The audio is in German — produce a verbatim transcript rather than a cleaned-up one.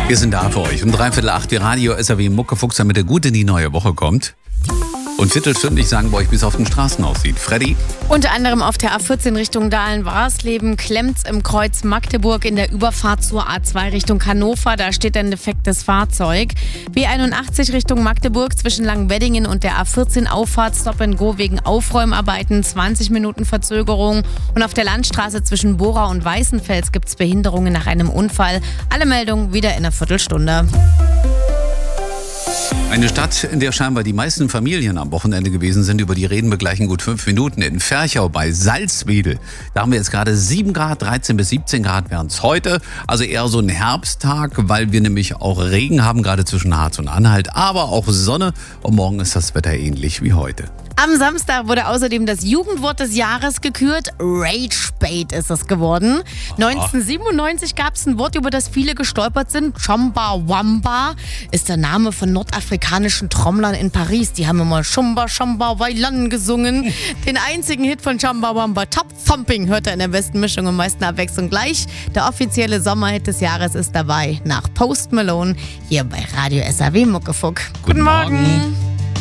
Wir sind da für euch. Um dreiviertel acht die Radio S R W Muckefuchs, damit ihr gut in die neue Woche kommt. Und viertelstündlich sagen wir euch, wie es auf den Straßen aussieht. Freddy? Unter anderem auf der A vierzehn Richtung Dahlen-Warsleben klemmt's im Kreuz Magdeburg in der Überfahrt zur A zwei Richtung Hannover. Da steht ein defektes Fahrzeug. B einundachtzig Richtung Magdeburg zwischen Langweddingen und der A vierzehn Auffahrt Stop and Go wegen Aufräumarbeiten. zwanzig Minuten Verzögerung. Und auf der Landstraße zwischen Bora und Weißenfels gibt's Behinderungen nach einem Unfall. Alle Meldungen wieder in einer Viertelstunde. Eine Stadt, in der scheinbar die meisten Familien am Wochenende gewesen sind, über die reden wir gleich in gut fünf Minuten. In Ferchau bei Salzwedel, da haben wir jetzt gerade sieben Grad, dreizehn bis siebzehn Grad wären es heute. Also eher so ein Herbsttag, weil wir nämlich auch Regen haben, gerade zwischen Harz und Anhalt, aber auch Sonne. Und morgen ist das Wetter ähnlich wie heute. Am Samstag wurde außerdem das Jugendwort des Jahres gekürt. Ragebait ist es geworden. neunzehnhundertsiebenundneunzig gab es ein Wort, über das viele gestolpert sind. Chumbawamba ist der Name von nordafrikanischen Trommlern in Paris. Die haben immer Chumba Chumba Wailan gesungen. Den einzigen Hit von Chumbawamba, Top Thumping, hört er in der besten Mischung und meisten Abwechslung gleich. Der offizielle Sommerhit des Jahres ist dabei nach Post Malone hier bei Radio S R W Muckefuck. Guten Morgen.